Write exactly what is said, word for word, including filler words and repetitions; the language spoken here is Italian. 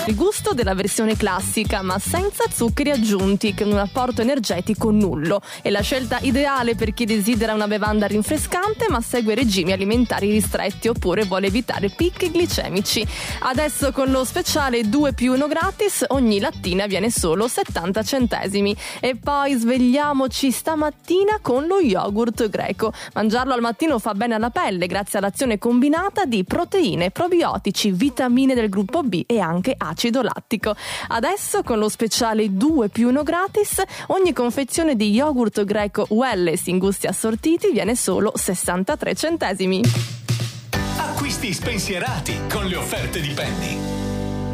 Il gusto della versione classica, ma senza zuccheri aggiunti, con un apporto energetico nullo. È la scelta ideale per chi desidera una bevanda rinfrescante ma segue regimi alimentari ristretti oppure vuole evitare picchi glicemici. Adesso con lo speciale due più uno gratis, ogni lattina viene solo settanta centesimi. E poi svegliamoci stamattina con lo yogurt greco. Mangiarlo al mattino fa bene alla pelle grazie all'azione combinata di proteine, probiotici, vitamine del gruppo B e anche acido lattico. Adesso con lo speciale due più uno gratis, ogni confezione di yogurt greco Welless in gusti assortiti viene solo sessantatré centesimi. Acquisti spensierati con le offerte di Penny.